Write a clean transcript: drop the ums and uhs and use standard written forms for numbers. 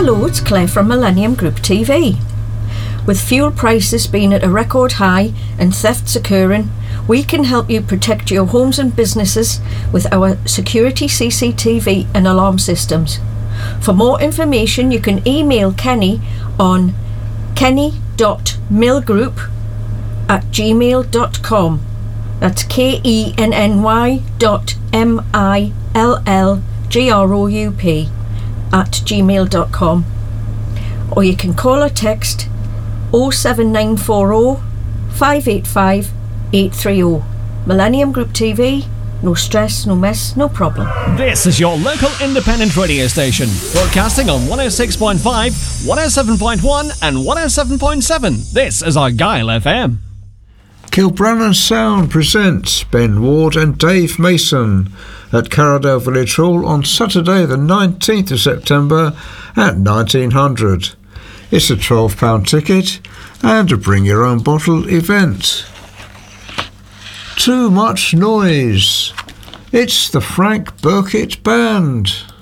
Hello, it's Claire from Millennium Group TV. With fuel prices being at a record high and thefts occurring, we can help you protect your homes and businesses with our security CCTV and alarm systems. For more information, you can email Kenny on kenny.millgroup@gmail.com. That's KENNY.MILLGROUP@gmail.com. Or you can call or text 07940 585 830. Millennium Group TV. No stress, no mess, no problem. This is your local independent radio station, broadcasting on 106.5, 107.1 and 107.7. This is Argyle FM. Kilbrannan Sound presents Ben Ward and Dave Mason at Carradale Village Hall on Saturday the 19th of September at 1900. It's a £12 ticket and a bring your own bottle event. Too much noise. It's the Frank Burkett Band.